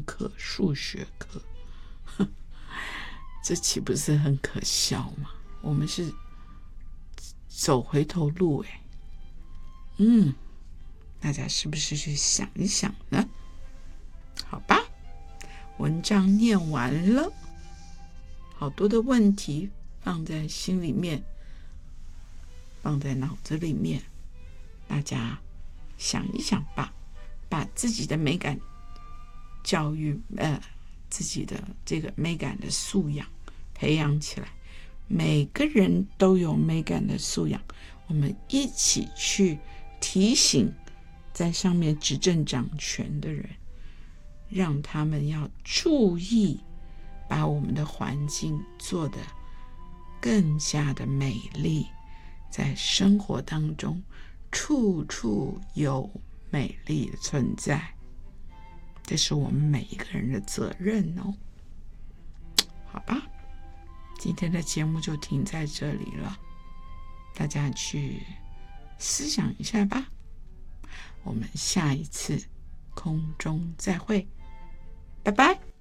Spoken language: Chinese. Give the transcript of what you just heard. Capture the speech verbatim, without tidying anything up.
课、数学课，这岂不是很可笑吗？我们是走回头路哎。嗯，大家是不是去想一想呢？好吧，文章念完了，好多的问题放在心里面，放在脑子里面，大家想一想吧，把自己的美感教育，呃，自己的这个美感的素养培养起来。每个人都有美感的素养，我们一起去提醒在上面执政掌权的人，让他们要注意，把我们的环境做得更加的美丽，在生活当中处处有美丽的存在，这是我们每一个人的责任哦。好吧，今天的节目就停在这里了，大家去思想一下吧。我们下一次空中再会，拜拜。